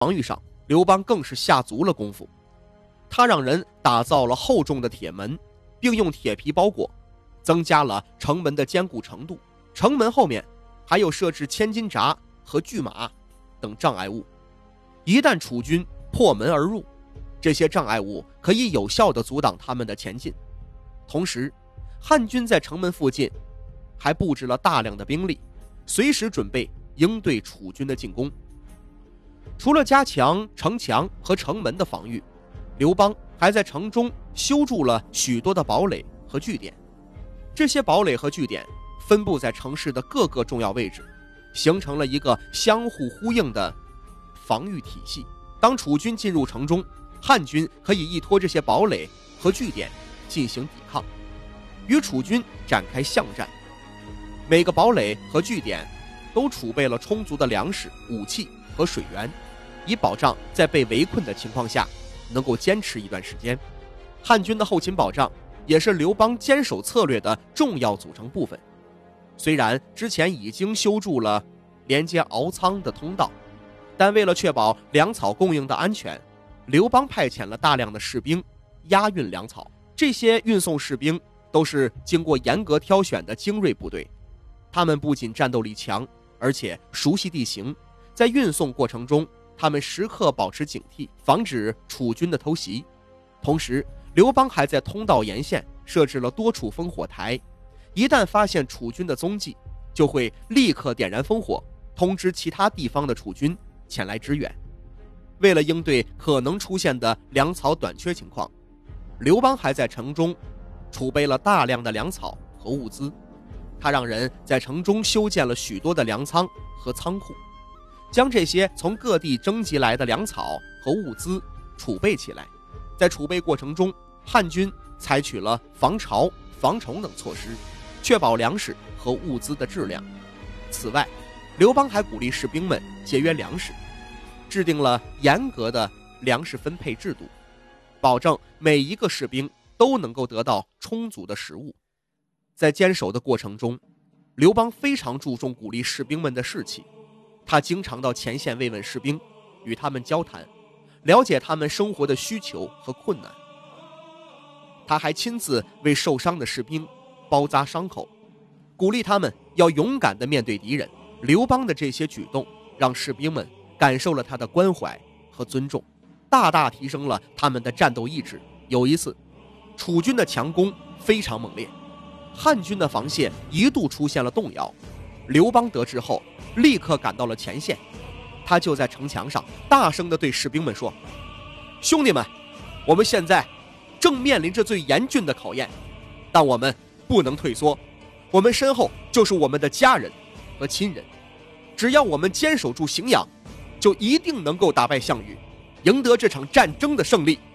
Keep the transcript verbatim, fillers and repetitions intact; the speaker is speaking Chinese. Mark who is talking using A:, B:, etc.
A: 防御上，刘邦更是下足了功夫。他让人打造了厚重的铁门，并用铁皮包裹，增加了城门的坚固程度。城门后面还有设置千斤闸和巨马等障碍物，一旦楚军破门而入，这些障碍物可以有效地阻挡他们的前进。同时，汉军在城门附近还布置了大量的兵力，随时准备应对楚军的进攻。除了加强城墙和城门的防御，刘邦还在城中修筑了许多的堡垒和据点。这些堡垒和据点分布在城市的各个重要位置，形成了一个相互呼应的防御体系。当楚军进入城中，汉军可以依托这些堡垒和据点进行抵抗，与楚军展开巷战。每个堡垒和据点都储备了充足的粮食、武器和水源，以保障在被围困的情况下能够坚持一段时间。汉军的后勤保障也是刘邦坚守策略的重要组成部分。虽然之前已经修筑了连接敖仓的通道，但为了确保粮草供应的安全，刘邦派遣了大量的士兵押运粮草。这些运送士兵都是经过严格挑选的精锐部队，他们不仅战斗力强，而且熟悉地形。在运送过程中，他们时刻保持警惕，防止楚军的偷袭。同时，刘邦还在通道沿线设置了多处烽火台，一旦发现楚军的踪迹，就会立刻点燃烽火，通知其他地方的楚军前来支援。为了应对可能出现的粮草短缺情况，刘邦还在城中储备了大量的粮草和物资。他让人在城中修建了许多的粮仓和仓库，将这些从各地征集来的粮草和物资储备起来。在储备过程中，汉军采取了防潮、防虫等措施，确保粮食和物资的质量。此外，刘邦还鼓励士兵们节约粮食，制定了严格的粮食分配制度，保证每一个士兵都能够得到充足的食物。在坚守的过程中，刘邦非常注重鼓励士兵们的士气，他经常到前线慰问士兵，与他们交谈，了解他们生活的需求和困难。他还亲自为受伤的士兵包扎伤口，鼓励他们要勇敢地面对敌人。刘邦的这些举动让士兵们感受了他的关怀和尊重，大大提升了他们的战斗意志。有一次，楚军的强攻非常猛烈，汉军的防线一度出现了动摇。刘邦得知后，立刻赶到了前线，他就在城墙上大声地对士兵们说：“兄弟们，我们现在正面临着最严峻的考验，但我们不能退缩，我们身后就是我们的家人和亲人，只要我们坚守住荥阳，就一定能够打败项羽，赢得这场战争的胜利。”